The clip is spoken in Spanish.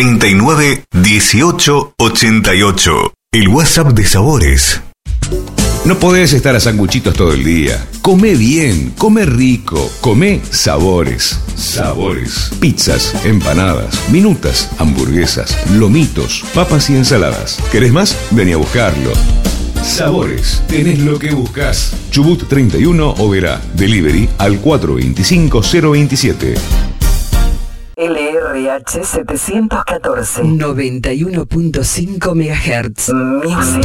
39 18 88. El WhatsApp de Sabores. No podés estar a sanguchitos todo el día. Come bien, come rico, come Sabores. Sabores. Pizzas, empanadas, minutas, hamburguesas, lomitos, papas y ensaladas. ¿Querés más? Vení a buscarlo. Sabores. Tenés lo que buscas. Chubut 31 Oberá. Delivery al 425-027. LRH 714 91.5 MHz. Music.